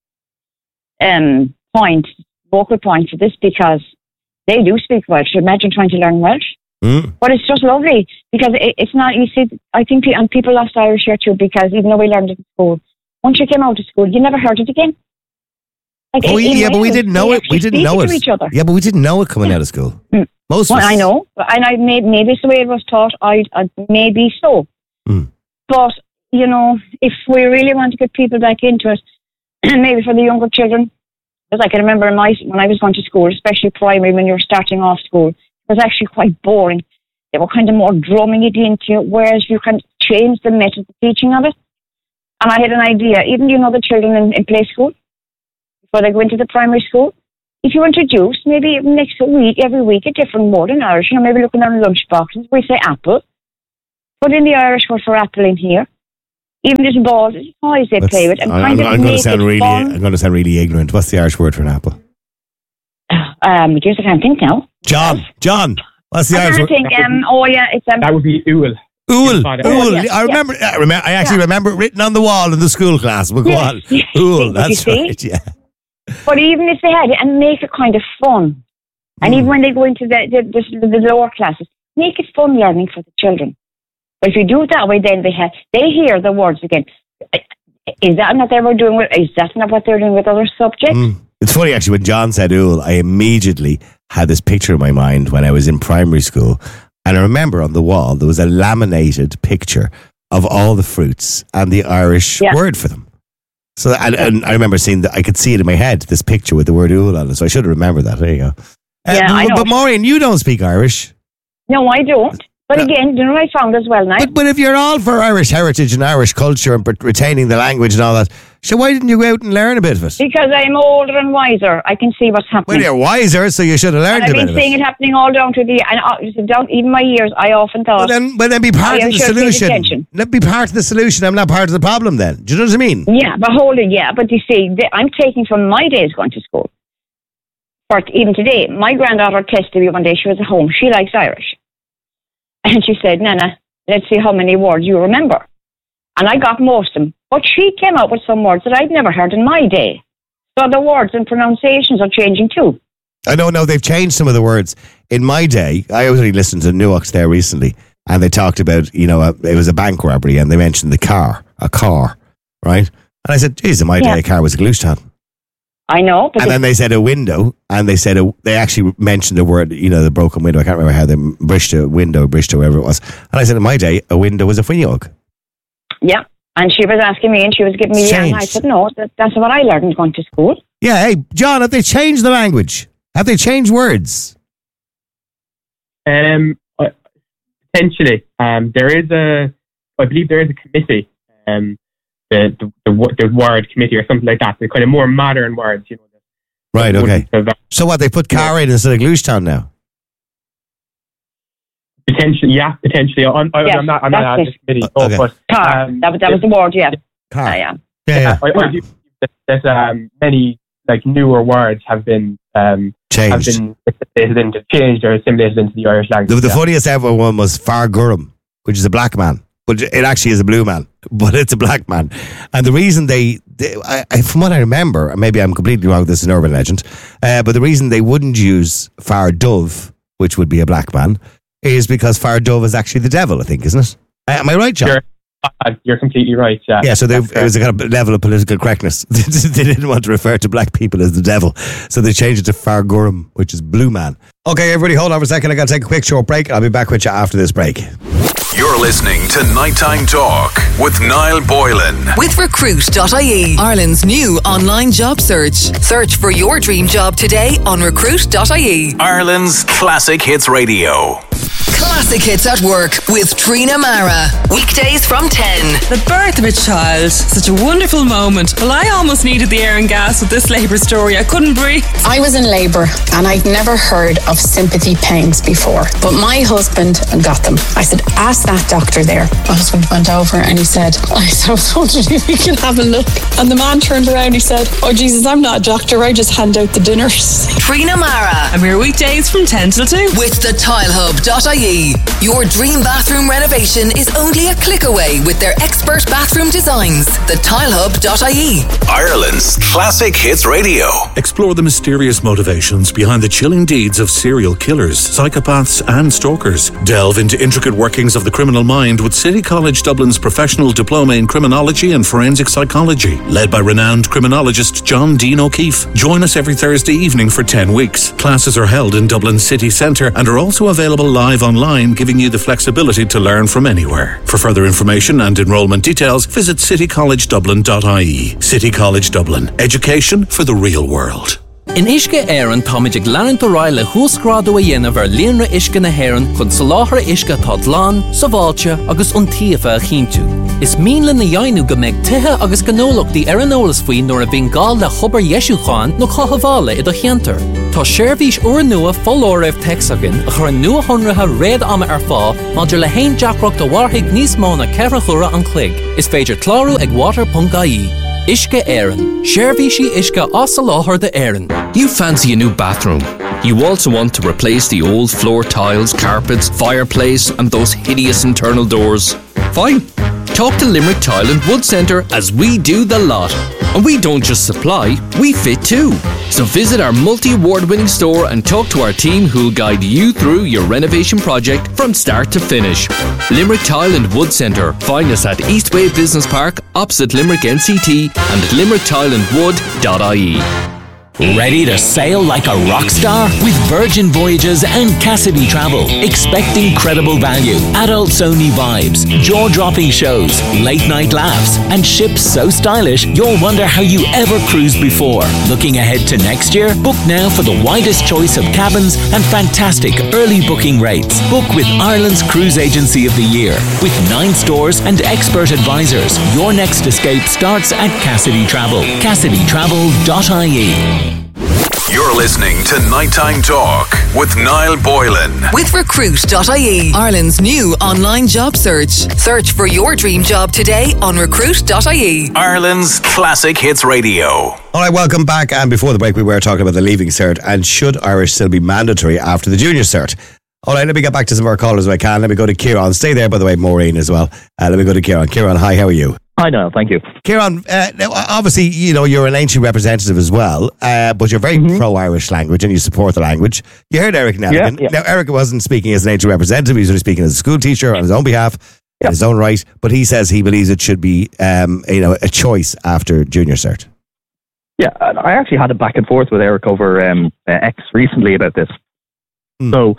vocal point to this, because they do speak Welsh. Imagine trying to learn Welsh. But it's just lovely, because it's not, you see, I think people lost Irish here too, because even though we learned it in school, once you came out of school, you never heard it again. Like, but we didn't know it. We didn't know it. Yeah, but we didn't know it coming out of school. Most of us. I know, and maybe it's the way it was taught. Maybe so. But, you know, if we really want to get people back into it, maybe for the younger children, because I can remember when I was going to school, especially primary, when you were starting off school, it was actually quite boring. They were kind of more drumming it into you, whereas you can change the method of teaching of it. And I had an idea, even, you know, the children in play school, before they go into the primary school, if you introduce maybe every week, a different word in Irish, you know, maybe looking at lunch boxes, we say apple, put in the Irish word for apple in here, even little balls, toys they play with, and I'm going to sound really ignorant. What's the Irish word for an apple? Jeez, I can't think now. John. What's the Irish word? It's that would be ool. Ool. I remember. I actually remember it written on the wall in the school class. But go on. Ool. That's right. Yeah. But even if they had it, and make it kind of fun, and even when they go into the lower classes, make it fun learning for the children. But if you do it that way, then they hear the words again. Is that not what they're doing with other subjects? It's funny actually, when John said ool, I immediately had this picture in my mind when I was in primary school, and I remember on the wall there was a laminated picture of all the fruits and the Irish word for them. So and I remember seeing that, I could see it in my head, this picture with the word ool on it. So I should have remembered that. There you go. I know. But Maureen, you don't speak Irish. No, I don't. But again, you know what I found as well now? But if you're all for Irish heritage and Irish culture and retaining the language and all that, so why didn't you go out and learn a bit of it? Because I'm older and wiser. I can see what's happening. Well, you're wiser, so you should have learned a bit of it. I've been seeing it happening all down to even my years. I often thought. Well, then be part of the solution. Let be part of the solution. I'm not part of the problem then. Do you know what I mean? Yeah, but But you see, I'm taking from my days going to school. But even today, my granddaughter tested me one day. She was at home. She likes Irish. And she said, Nana, let's see how many words you remember. And I got most of them. But she came up with some words that I'd never heard in my day. So the words and pronunciations are changing too. I know, they've changed some of the words. In my day, I was only listening to Nuox there recently, and they talked about, you know, it was a bank robbery, and they mentioned a car, right? And I said, geez, in my day, a car was a glúisteáin. I know. And then they said a window, and they said they actually mentioned the word, you know, the broken window. I can't remember how they brished window, whatever it was. And I said, in my day, a window was a fhuinneog. Yeah. And she was asking me, and she was giving me, and I said, no, that's what I learned going to school. Yeah, hey, John, have they changed the language? Have they changed words? Potentially. I believe there is a committee, the word committee or something like that. The kind of more modern words, you know. Right, okay. So what, they put car in instead of glúisteáin now? Potentially. I'm not on this committee. Okay. But car. That was the word, yeah. Car. Yeah. I do. There's many like newer words have been changed, changed or assimilated into the Irish language. The funniest ever one was Far Gurram, which is a black man. But it actually is a blue man, but it's a black man. And the reason they from what I remember, maybe I'm completely wrong, this is an urban legend, but the reason they wouldn't use Far Dove, which would be a black man, is because Far Dove is actually the devil, I think, isn't it? Am I right, John? Sure. You're completely right. Yeah, so it was a kind of level of political correctness. They didn't want to refer to black people as the devil, so they changed it to Far Gurram, which is blue man. Okay, everybody, hold on for a second. I got to take a quick short break. I'll be back with you after this break. You're listening to Nighttime Talk with Niall Boylan. With Recruit.ie, Ireland's new online job search. Search for your dream job today on Recruit.ie. Ireland's Classic Hits Radio. Classic Hits at Work with Trina Mara. Weekdays from 10. The birth of a child. Such a wonderful moment. Well, I almost needed the air and gas with this labour story. I couldn't breathe. I was in labour and I'd never heard of sympathy pains before. But my husband got them. I said, ask that doctor there. My husband went over and he said, I was wondering if we can have a look. And the man turned around, he said, oh Jesus, I'm not a doctor. I just hand out the dinners. Trina Mara. I'm here weekdays from 10 till 2. With the tilehub.ie. Your dream bathroom renovation is only a click away with their expert bathroom designs. TheTileHub.ie. Ireland's Classic Hits Radio. Explore the mysterious motivations behind the chilling deeds of serial killers, psychopaths and stalkers. Delve into intricate workings of the criminal mind with City College Dublin's professional diploma in criminology and forensic psychology. Led by renowned criminologist John Dean O'Keefe. Join us every Thursday evening for 10 weeks. Classes are held in Dublin city centre and are also available live online online, giving you the flexibility to learn from anywhere. For further information and enrolment details, visit citycollegedublin.ie. City College Dublin. Education for the real world. In Ishke Éireann táidig leann do ráile húsgrádú a dhéanamh ar líonra Ishke na hÉireann chun saláthar Ishke tá dlán, saváilte agus iontaofa a chinntiú. Is míle na dhéanú go mbeidh tithe agus gnólachtaí ar an eolas faoin nuair a bhíonn gál le chobar Yesúcháin nó chahabhála i do cheantar. Tá séirbhís uair nua fóláireamh texagan a chur an nua honratha réad ama ar fá maidir le haon deacracht a bharthaigh níos mó na ceithre chura an chloig. Is féidir clárú ag water.ie. Ishke Éireann. Séirbhísí Ishke as a láthair de Éireann. You fancy a new bathroom. You also want to replace the old floor tiles, carpets, fireplace and those hideous internal doors. Fine. Talk to Limerick Tile and Wood Centre as we do the lot. And we don't just supply, we fit too. So visit our multi-award-winning store and talk to our team who'll guide you through your renovation project from start to finish. Limerick Tile and Wood Centre. Find us at Eastway Business Park, opposite Limerick NCT and at limericktileandwood.ie. Ready to sail like a rock star? With Virgin Voyages and Cassidy Travel. Expect incredible value, adults-only vibes, jaw-dropping shows, late-night laughs, and ships so stylish you'll wonder how you ever cruised before. Looking ahead to next year? Book now for the widest choice of cabins and fantastic early booking rates. Book with Ireland's Cruise Agency of the Year. With 9 stores and expert advisors, your next escape starts at Cassidy Travel. CassidyTravel.ie. You're listening to Nighttime Talk with Niall Boylan. With Recruit.ie, Ireland's new online job search. Search for your dream job today on Recruit.ie. Ireland's classic hits radio. All right, welcome back. And before the break, we were talking about the Leaving Cert and should Irish still be mandatory after the Junior Cert. All right, let me get back to some of our callers if I can. Let me go to Kieran. Stay there, by the way, Maureen as well. Let me go to Kieran. Kieran, hi, how are you? Hi, Niall. Thank you. Kieran, obviously, you know, you're an ancient representative as well, but you're very pro-Irish language and you support the language. You heard Eric Nelligan. Yeah. Now, Eric wasn't speaking as an ancient representative. He was only speaking as a school teacher on his own behalf, in his own right, but he says he believes it should be, a choice after Junior Cert. Yeah, I actually had a back and forth with Eric over X recently about this. So,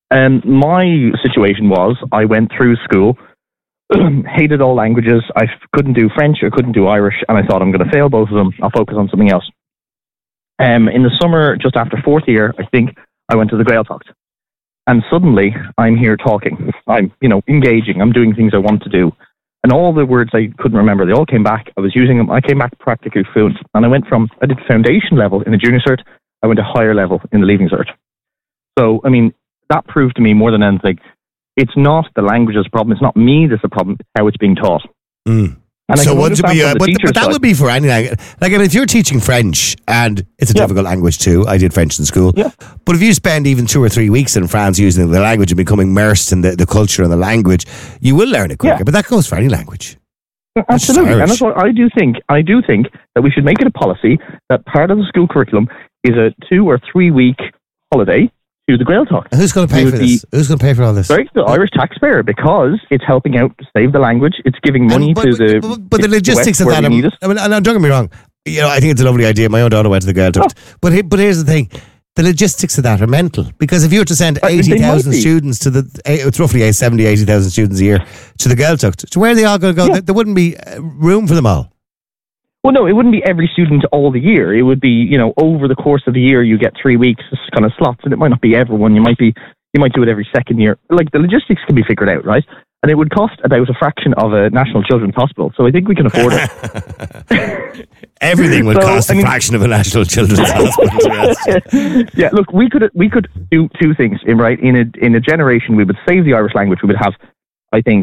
my situation was I went through school, hated all languages. I couldn't do French or couldn't do Irish, and I thought I'm going to fail both of them. I'll focus on something else. In the summer, just after 4th year, I think I went to the Gaeltacht, and suddenly I'm here talking. I'm, engaging. I'm doing things I want to do, and all the words I couldn't remember, they all came back. I was using them. I came back practically fluent, and I did foundation level in the Junior Cert. I went to higher level in the Leaving Cert. So, that proved to me more than anything, it's not the language's problem. It's not me that's the problem. It's how it's being taught. So what would be? But that would be for any language. Like, if you're teaching French, and it's a difficult language too. I did French in school. Yeah. But if you spend even 2 or 3 weeks in France using the language and becoming immersed in the culture and the language, you will learn it quicker. Yeah. But that goes for any language. Absolutely, and that's what I do think. I do think that we should make it a policy that part of the school curriculum is a 2 or 3 week holiday to the Gaeltacht. Who's going to pay for this? Who's going to pay for all this? Sorry, the Irish taxpayer, because it's helping out to save the language. It's giving money to the. But the logistics of that. And don't get me wrong. I think it's a lovely idea. My own daughter went to the Gaeltacht. But here's the thing. The logistics of that are mental, because if you were to send 80,000 students to it's roughly 70, 80,000 students a year to the Gaeltacht, so where are they all going to go? Yeah. There wouldn't be room for them all. Well, no, it wouldn't be every student all the year. It would be, over the course of the year, you get 3 weeks kind of slots, and it might not be everyone. You might do it every second year. Like, the logistics can be figured out, right? And it would cost about a fraction of a National Children's Hospital. So I think we can afford it. Everything would cost a fraction of a National Children's Hospital. Yeah, look, we could do 2 things, right? In a generation, we would save the Irish language. We would have, I think,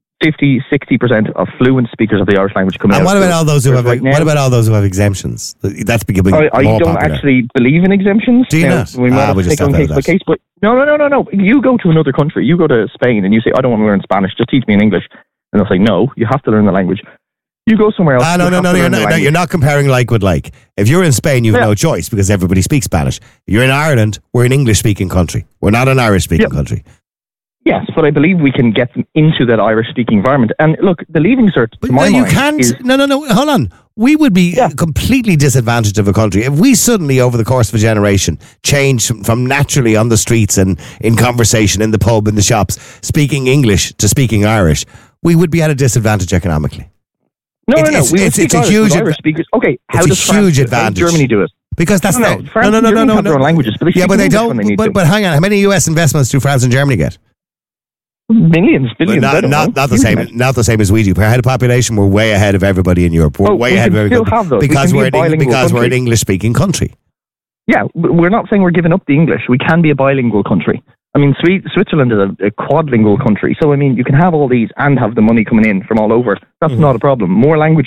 50-60% of fluent speakers of the Irish language coming out. And what about all those who have? What about all those who have exemptions? That's becoming more popular. I don't actually believe in exemptions. Do you not? We might take on case by case, but no. You go to another country. You go to Spain, and you say, "I don't want to learn Spanish. Just teach me in English." And they'll say, "No, you have to learn the language." You go somewhere else. No, you're not comparing like with like. If you're in Spain, you have no choice because everybody speaks Spanish. You're in Ireland. We're an English-speaking country. We're not an Irish-speaking country. Yes, but I believe we can get them into that Irish-speaking environment. And look, the Leaving Cert, to my mind, you can't. No, hold on. We would be completely disadvantaged of a country if we suddenly, over the course of a generation, change from naturally on the streets and in conversation in the pub, in the shops, speaking English to speaking Irish. We would be at a disadvantage economically. No. It's a huge advantage. Okay, how does huge advantage. Germany do it? Because that's no. France and Germany have their own languages, but they don't. But hang on, how many US investments do France and Germany get? Billions. Not the same. Not the same as we do. Per head of population, we're way ahead of everybody in Europe. We're way ahead of everybody because we're an English-speaking country. Yeah, we're not saying we're giving up the English. We can be a bilingual country. I mean, Switzerland is a quadlingual country. So, I mean, you can have all these and have the money coming in from all over. That's not a problem. More language